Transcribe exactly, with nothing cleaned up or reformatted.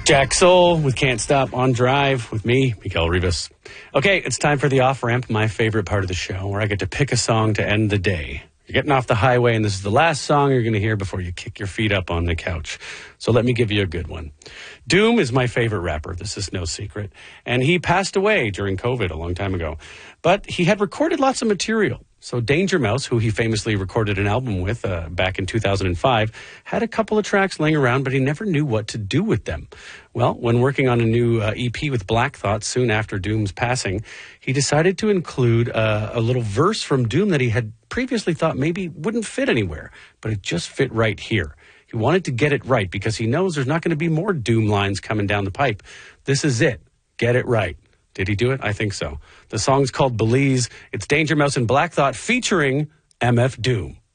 Jack Soul with Can't Stop on Drive with me, Miguel Rivas. Okay, it's time for the off-ramp, my favorite part of the show, where I get to pick a song to end the day. You're getting off the highway, and this is the last song you're going to hear before you kick your feet up on the couch. So let me give you a good one. Doom is my favorite rapper. This is no secret. And he passed away during COVID a long time ago. But he had recorded lots of material. So Danger Mouse, who he famously recorded an album with uh, back in two thousand five, had a couple of tracks laying around, but he never knew what to do with them. Well, when working on a new uh, E P with Black Thought soon after Doom's passing, he decided to include uh, a little verse from Doom that he had previously thought maybe wouldn't fit anywhere, but it just fit right here. He wanted to get it right because he knows there's not going to be more Doom lines coming down the pipe. This is it. Get it right. Did he do it? I think so. The song's called Belize. It's Danger Mouse and Black Thought featuring M F Doom.